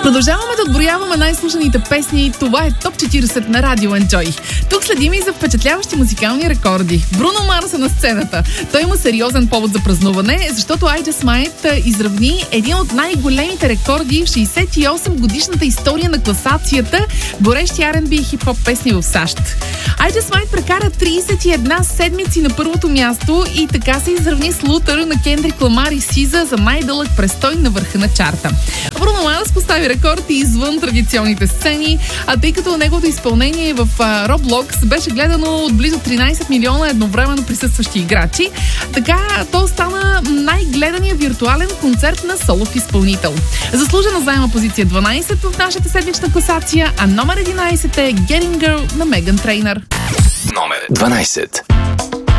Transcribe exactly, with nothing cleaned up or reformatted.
Продължаваме да отброяваме най-слушаните песни. Това е топ четиридесет на Радио Enjoy. Тук следим и за впечатляващи музикални рекорди. Бруно Марс е на сцената. Той има сериозен повод за празнуване, защото I Just Might изравни един от най-големите рекорди в шейсет и осем годишната история на класацията борещи Ар енд Би и хип-хоп песни в САЩ. I Just Might прекара тридесет и една седмици на първото място и така се изравни с Лутър на Кендрик Ламар и Сиза за най-дълъг престой на върха на чарта. Бруно Марс постави рекорд и извън традиционните сцени, а тъй като неговото изпълнение в Roblox беше гледано от близо тринадесет милиона едновременно присъстващи играчи, така то стана най-гледания виртуален концерт на солов изпълнител. Заслужено заема позиция дванадесет в нашата седмична класация, а номер единадесет е Getting Girl на Меган Трейнър. Номер дванадесет.